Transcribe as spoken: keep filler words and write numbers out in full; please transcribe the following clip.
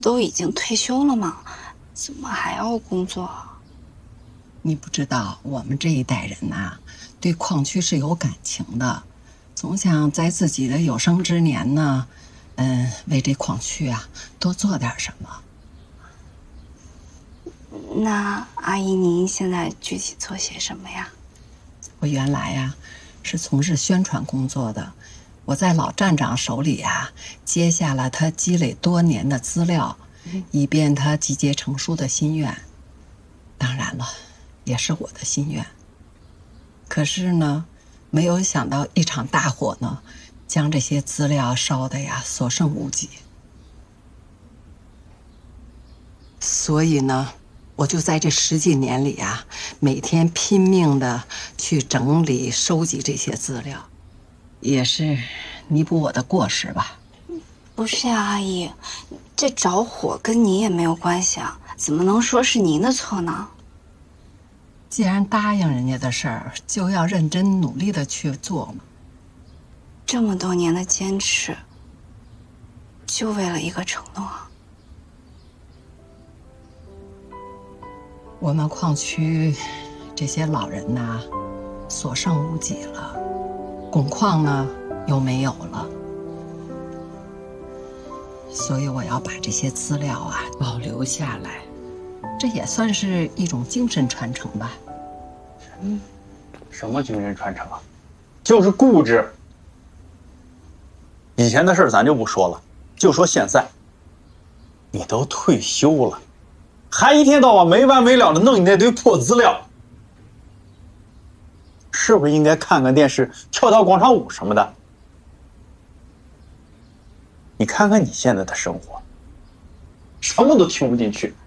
都已经退休了嘛，怎么还要工作啊？ 你不知道，我们这一代人呐、啊，对矿区是有感情的，总想在自己的有生之年呢，嗯，为这矿区啊多做点什么。 那阿姨，您现在具体做些什么呀？ 我原来呀、啊、是从事宣传工作的，我在老站长手里啊接下了他积累多年的资料，以便他集结成书的心愿。当然了，也是我的心愿。可是呢，没有想到一场大火呢，将这些资料烧得呀所剩无几。所以呢，我就在这十几年里啊，每天拼命的去整理、收集这些资料，也是弥补我的过失吧。 不是呀，阿姨，这着火跟你也没有关系啊，怎么能说是您的错呢？ 既然答应人家的事儿，就要认真努力的去做嘛。 这么多年的坚持，就为了一个承诺。 我们矿区这些老人呐，所剩无几了，汞矿呢又没有了，所以我要把这些资料啊保留下来，这也算是一种精神传承吧。 嗯，什么精神传承啊？就是固执。以前的事咱就不说了，就说现在，你都退休了，还一天到晚没完没了的弄你那堆破资料，是不是应该看看电视、跳跳广场舞什么的？你看看你现在的生活，什么都听不进去，